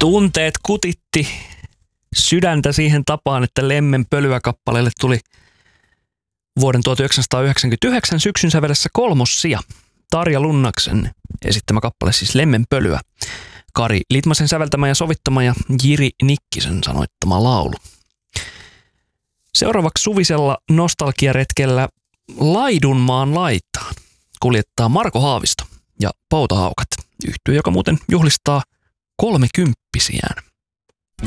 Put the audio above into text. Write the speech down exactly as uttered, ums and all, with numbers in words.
Tunteet kutitti sydäntä siihen tapaan, että Lemmen pölyä kappaleelle tuli vuoden tuhatyhdeksänsataayhdeksänkymmentäyhdeksän syksyn sävelessä kolmossija. Tarja Lunnaksen esittämä kappale, siis Lemmen pölyä. Kari Litmasen säveltämä ja sovittama ja Jiri Nikkisen sanoittama laulu. Seuraavaksi suvisella nostalgiaretkellä Laidunmaan laitaan kuljettaa Marko Haavisto ja Pouta Haukat, yhtye, joka muuten juhlistaa kolmekymppisiään.